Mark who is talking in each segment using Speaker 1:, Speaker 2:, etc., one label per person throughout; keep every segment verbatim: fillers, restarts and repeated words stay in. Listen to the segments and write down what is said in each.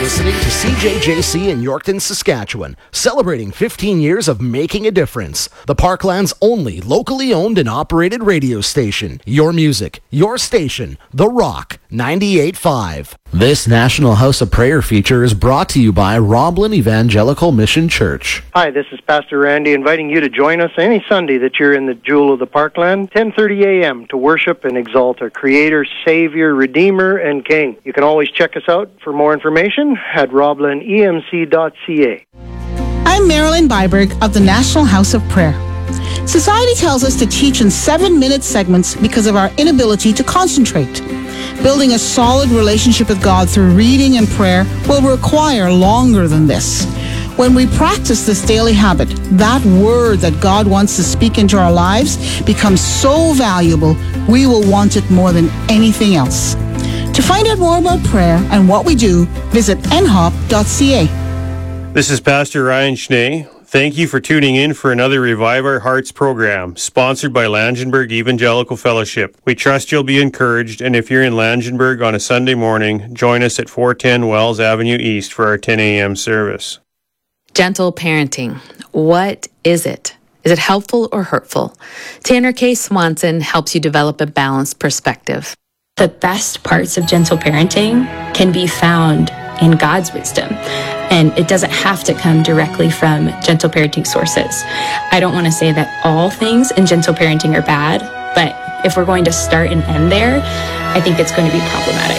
Speaker 1: listening to C J J C in Yorkton, Saskatchewan, celebrating fifteen years of making a difference. The Parkland's only locally owned and operated radio station. Your music, your station, The Rock, ninety-eight point five. This National House of Prayer feature is brought to you by Roblin Evangelical Mission Church.
Speaker 2: Hi, this is Pastor Randy, inviting you to join us any Sunday that you're in the Jewel of the Parkland, ten thirty a.m. to worship and exalt our Creator, Savior, Redeemer, and King. You can always check us out for more information at roblin e m c dot c a.
Speaker 3: I'm Marilyn Byberg of the National House of Prayer. Society tells us to teach in seven-minute segments because of our inability to concentrate. Building a solid relationship with God through reading and prayer will require longer than this. When we practice this daily habit, that word that God wants to speak into our lives becomes so valuable, we will want it more than anything else. To find out more about prayer and what we do, visit n hop dot c a.
Speaker 4: This is Pastor Ryan Schnee. Thank you for tuning in for another Revive Our Hearts program, sponsored by Langenberg Evangelical Fellowship. We trust you'll be encouraged, and if you're in Langenberg on a Sunday morning, join us at four ten Wells Avenue East for our ten a.m. service.
Speaker 5: Gentle parenting. What is it? Is it helpful or hurtful? Tanner K. Swanson helps you develop a balanced perspective.
Speaker 6: The best parts of gentle parenting can be found in God's wisdom, and it doesn't have to come directly from gentle parenting sources. I don't want to say that all things in gentle parenting are bad, but if we're going to start and end there, I think it's going to be problematic.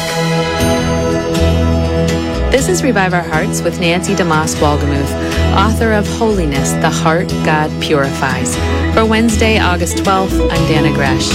Speaker 5: This is Revive Our Hearts with Nancy DeMoss Walgemuth, author of Holiness, the Heart God Purifies. For Wednesday, August twelfth, I'm Dana Gresh.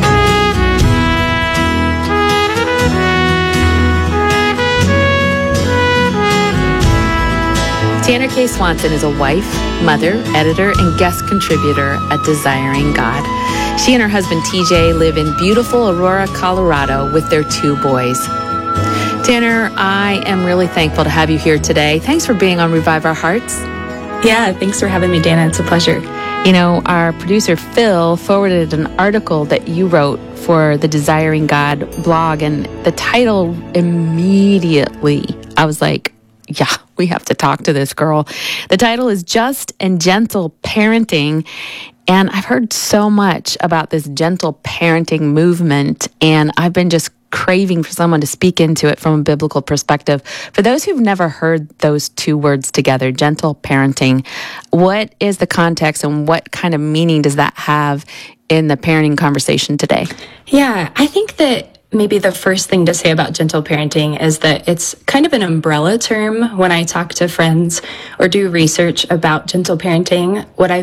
Speaker 5: Tanner K. Swanson is a wife, mother, editor, and guest contributor at Desiring God. She and her husband T J live in beautiful Aurora, Colorado with their two boys. Tanner, I am really thankful to have you here today. Thanks for being on Revive Our Hearts.
Speaker 6: Yeah, thanks for having me, Dana. It's a pleasure.
Speaker 5: You know, our producer Phil forwarded an article that you wrote for the Desiring God blog, and the title immediately, I was like, yeah, we have to talk to this girl. The title is Just and Gentle Parenting. And I've heard so much about this gentle parenting movement, and I've been just craving for someone to speak into it from a biblical perspective. For those who've never heard those two words together, gentle parenting, what is the context and what kind of meaning does that have in the parenting conversation today?
Speaker 6: Yeah, I think that maybe the first thing to say about gentle parenting is that it's kind of an umbrella term. When I talk to friends or do research about gentle parenting, what I